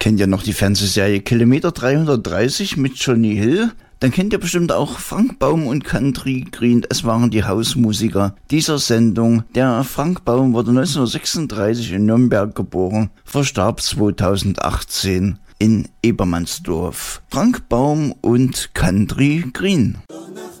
Kennt ihr noch die Fernsehserie Kilometer 330 mit Johnny Hill? Dann kennt ihr bestimmt auch Frank Baum und Country Green. Es waren die Hausmusiker dieser Sendung. Der Frank Baum wurde 1936 in Nürnberg geboren, verstarb 2018 in Ebermannsdorf. Frank Baum und Country Green.